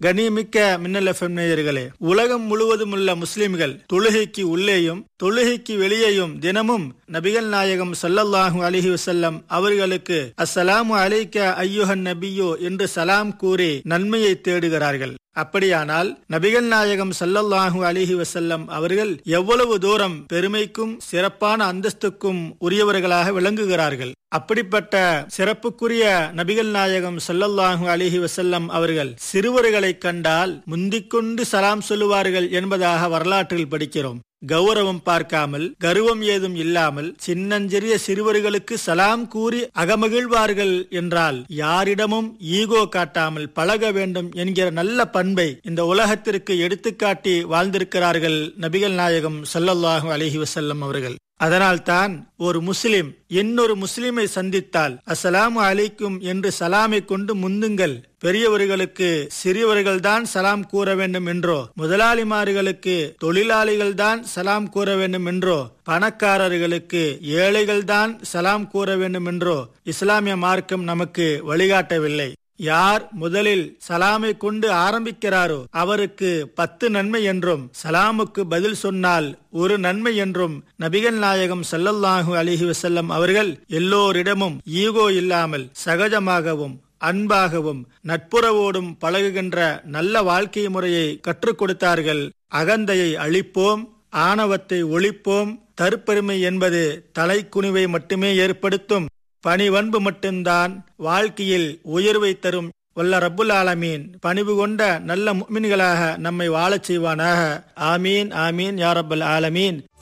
கண்ணியமிக்க மின்னல் எஃப்எம் நேயர்களே, உலகம் முழுவதும் உள்ள முஸ்லிம்கள் தொழுகைக்கு உள்ளேயும் தொழுகைக்கு வெளியேயும் தினமும் நபிகள் நாயகம் ஸல்லல்லாஹு அலைஹி வஸல்லம் அவர்களுக்கு அஸ்ஸலாமு அலைக்க ஐயுஹன் நபியோ என்று சலாம் கூறி நன்மையை தேடுகிறார்கள். அப்படியானால் நபிகள் நாயகம் ஸல்லல்லாஹு அலைஹி வஸல்லம் அவர்கள் எவ்வளவு தூரம் பெருமைக்கும் சிறப்பான அந்தஸ்துக்கும் உரியவர்களாக விளங்குகிறார்கள். அப்படிப்பட்ட சிறப்புக்குரிய நபிகள் நாயகம் ஸல்லல்லாஹு அலைஹி வஸல்லம் அவர்கள் சிறுவர்களை கண்டால் முந்திக்கொண்டு சலாம் சொல்லுவார்கள் என்பதாக வரலாற்றில் படிக்கிறோம். கௌரவம் பார்க்காமல், கர்வம் ஏதும் இல்லாமல் சின்னஞ்சிறிய சிறுவர்களுக்கு சலாம் கூறி அகமகிழ்வார்கள் என்றால் யாரிடமும் ஈகோ காட்டாமல் பழக வேண்டும் என்கிற நல்ல பண்பை இந்த உலகத்திற்கு எடுத்துக்காட்டி வாழ்ந்திருக்கிறார்கள் நபிகள் நாயகம் ஸல்லல்லாஹு அலைஹி வஸல்லம் அவர்கள். அதனால்தான் ஒரு முஸ்லிம் இன்னொரு முஸ்லிமை சந்தித்தால் அஸ்ஸலாமு அலைக்கும் என்று சலாமை கொண்டு முந்துங்கள். பெரியவர்களுக்கு சிறியவர்கள் தான் சலாம் கூற வேண்டும் என்றோ, முதலாளிமார்களுக்கு தொழிலாளிகள் தான் சலாம் கூற வேண்டும் என்றோ, பணக்காரர்களுக்கு ஏழைகள் தான் சலாம் கூற வேண்டும் என்றோ இஸ்லாமிய மார்க்கம் நமக்கு வழிகாட்டவில்லை. யார் முதலில் சலாமை கொண்டு ஆரம்பிக்கிறாரோ அவருக்கு 10 நன்மை என்றும், சலாமுக்கு பதில் சொன்னால் 1 நன்மை என்றும் நபிகள் நாயகம் ஸல்லல்லாஹு அலைஹி வஸல்லம் அவர்கள் எல்லோரிடமும் ஈகோ இல்லாமல் சகஜமாகவும் அன்பாகவும் நட்புறவோடும் பழகுகின்ற நல்ல வாழ்க்கை முறையை கற்றுக் கொடுத்தார்கள். அகந்தையை அழிப்போம், ஆணவத்தை ஒழிப்போம். தற்பெருமை என்பது தலைக்குனிவை மட்டுமே ஏற்படுத்தும். பணிவன்பு மட்டும்தான் வாழ்க்கையில் உயர்வை தரும். வல்ல ரப்புல் ஆலமீன் பணிவு கொண்ட நல்ல முஃமின்களாக நம்மை வாழச் செய்வானாக. ஆமீன் ஆமீன் யா ரப்பல் ஆலமீன்.